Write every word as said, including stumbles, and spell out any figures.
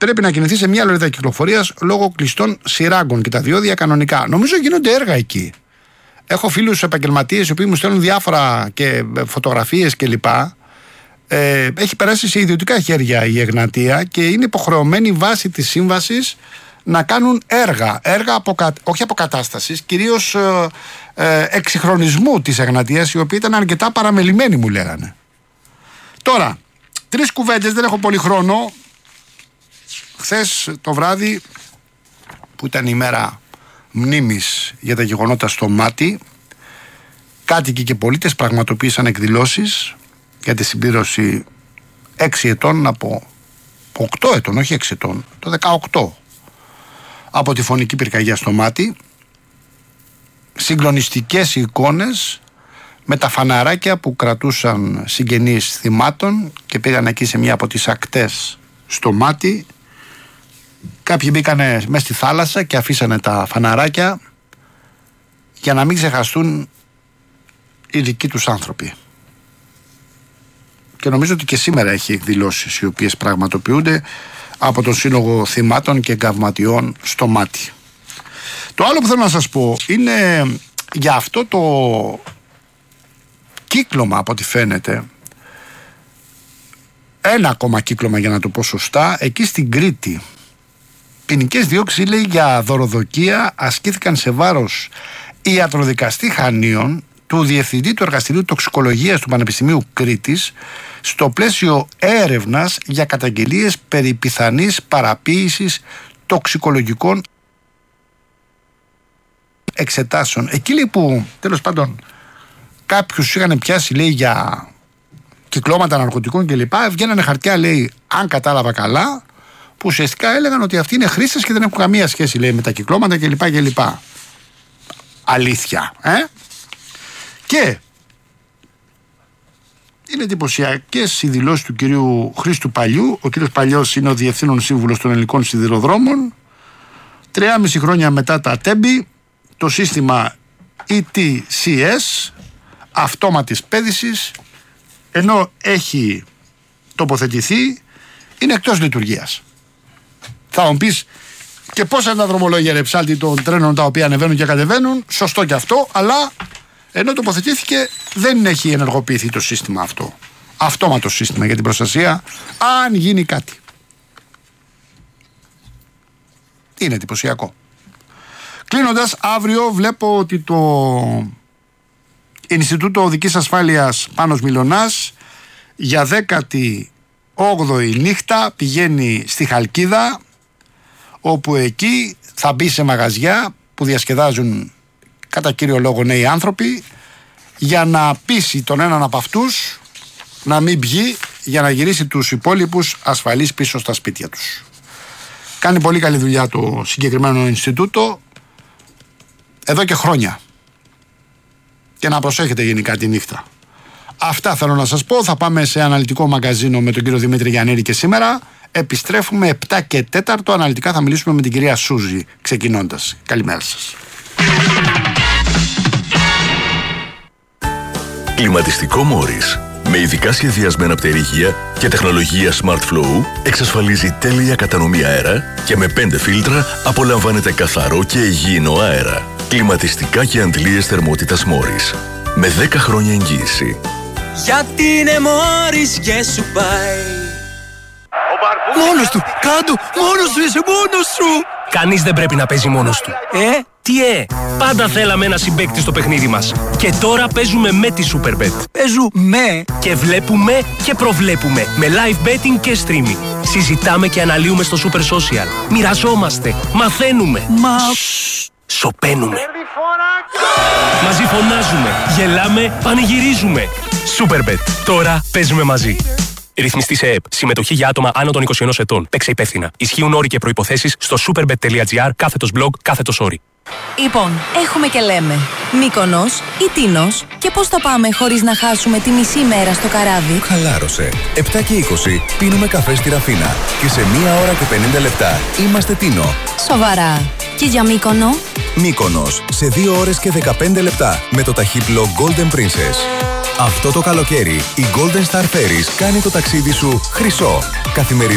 πρέπει να κινηθεί σε μια λωρίδα κυκλοφορίας λόγω κλειστών σειράγκων και τα διόδια κανονικά. Νομίζω γίνονται έργα εκεί. Έχω φίλους επαγγελματίες οι οποίοι μου στέλνουν διάφορα και φωτογραφίες κλπ. Ε, έχει περάσει σε ιδιωτικά χέρια η Εγνατία και είναι υποχρεωμένη βάσει της σύμβασης να κάνουν έργα, έργα αποκα... όχι αποκατάστασης, κυρίως ε, ε, εξυγχρονισμού της Εγνατίας, η οποία ήταν αρκετά παραμελημένη, μου λέγανε. Τώρα, τρεις κουβέντες, δεν έχω πολύ χρόνο. Χθες το βράδυ, που ήταν η μέρα μνήμης για τα γεγονότα στο Μάτι, κάτοικοι και πολίτες πραγματοποίησαν εκδηλώσεις για τη συμπλήρωση έξι ετών από οκτώ ετών, όχι έξι ετών, το δεκαοκτώ, από τη φωνική πυρκαγιά στο Μάτι. Συγκλονιστικές εικόνες με τα φαναράκια που κρατούσαν συγγενείς θυμάτων και πήγαν εκεί σε μια από τις ακτές στο Μάτι. Κάποιοι μπήκανε μέσα στη θάλασσα και αφήσανε τα φαναράκια για να μην ξεχαστούν οι δικοί τους άνθρωποι. Και νομίζω ότι και σήμερα έχει εκδηλώσεις οι οποίες πραγματοποιούνται από τον Σύλλογο Θυμάτων και Εγκαυματιών στο Μάτι. Το άλλο που θέλω να σας πω είναι για αυτό το κύκλωμα, από ό,τι φαίνεται, ένα ακόμα κύκλωμα για να το πω σωστά, εκεί στην Κρήτη. Ποινικές διώξεις, λέει, για δωροδοκία ασκήθηκαν σε βάρος ιατροδικαστή Χανίων, του Διευθυντή του Εργαστηρίου Τοξικολογίας του Πανεπιστημίου Κρήτης, στο πλαίσιο έρευνας για καταγγελίες περί πιθανής παραποίησης τοξικολογικών εξετάσεων. Εκεί, λέει, που τέλος πάντων κάποιους είχαν πιάσει, λέει, για κυκλώματα ναρκωτικών κλπ. Βγαίνανε χαρτιά, λέει, αν κατάλαβα καλά, που ουσιαστικά έλεγαν ότι αυτοί είναι χρήστες και δεν έχουν καμία σχέση, λέει, με τα κυκλώματα κλπ. κλπ. Αλήθεια, ε? Και είναι εντυπωσιακές οι δηλώσεις του κυρίου Χρήστου Παλιού. Ο κύριος Παλιός είναι ο Διευθύνων Σύμβουλος των Ελληνικών Σιδηροδρόμων. Τριάμιση χρόνια μετά τα τέμπη, το σύστημα ι τι σι ες, αυτόματης πέδησης, ενώ έχει τοποθετηθεί, είναι εκτός λειτουργίας. Θα μου πεις, και πόσα είναι τα δρομολόγια, ρε ψάλτη, των τρένων τα οποία ανεβαίνουν και κατεβαίνουν? Σωστό και αυτό, αλλά ενώ τοποθετήθηκε δεν έχει ενεργοποιηθεί το σύστημα αυτό. Αυτόματο σύστημα για την προστασία, αν γίνει κάτι. Είναι εντυπωσιακό. Κλείνοντας, αύριο βλέπω ότι το Ινστιτούτο Οδικής Ασφάλειας Πάνος Μιλωνάς για δέκατη όγδοη νύχτα πηγαίνει στη Χαλκίδα, όπου εκεί θα μπει σε μαγαζιά που διασκεδάζουν κατά κύριο λόγο νέοι άνθρωποι, για να πείσει τον έναν από αυτούς να μην βγει, για να γυρίσει τους υπόλοιπους ασφαλείς πίσω στα σπίτια τους. Κάνει πολύ καλή δουλειά το συγκεκριμένο Ινστιτούτο εδώ και χρόνια. Και να προσέχετε γενικά τη νύχτα. Αυτά θέλω να σας πω. Θα πάμε σε αναλυτικό μαγκαζίνο με τον κύριο Δημήτρη Γιαννήρη και σήμερα. Επιστρέφουμε επτά και τέσσερα. Αναλυτικά θα μιλήσουμε με την κυρία Σούζη ξεκινώντας. Καλημέρα σας. Κλιματιστικό Μόρις, με ειδικά σχεδιασμένα πτερίγια και τεχνολογία Smart Flow, εξασφαλίζει τέλεια κατανομή αέρα και με πέντε φίλτρα απολαμβάνετε καθαρό και υγιεινό αέρα. Κλιματιστικά και αντλίες θερμότητας Μόρις, με δέκα χρόνια εγγύηση. Γιατί είναι Μόρις και σου πάει. Μόνος του, κάτω, μόνος σου, είσαι μόνος σου. Κανείς δεν πρέπει να παίζει μόνος του. Ε, Τι ε, πάντα θέλαμε ένα συμπαίκτη στο παιχνίδι μας. Και τώρα παίζουμε με τη Superbet. παίζουμε Και βλέπουμε και προβλέπουμε με live betting και streaming. Συζητάμε και αναλύουμε στο Super Social. Μοιραζόμαστε, μαθαίνουμε. Μα... Σοπαίνουμε. Μαζί φωνάζουμε, γελάμε, πανηγυρίζουμε. Superbet. Τώρα παίζουμε μαζί. Ρυθμιστή σε ΕΕΠ. Συμμετοχή για άτομα άνω των είκοσι ένα ετών. Παίξε υπεύθυνα. Ισχύουν όροι και προϋποθέσεις στο superbet.gr κάθετος blog κάθετος όροι. Λοιπόν, έχουμε και λέμε Μύκονος ή Τίνος, και πώς θα πάμε χωρίς να χάσουμε τη μισή μέρα στο καράβι? Χαλάρωσε. επτά και είκοσι πίνουμε καφέ στη Ραφίνα και σε μία ώρα και πενήντα λεπτά είμαστε Τίνο. Σοβαρά. Και για Μύκονο? Μύκονος σε δύο ώρες και δεκαπέντε λεπτά με το ταχύπλο Golden Princess. Αυτό το καλοκαίρι η Golden Star Ferries κάνει το ταξίδι σου χρυσό. Καθημερινά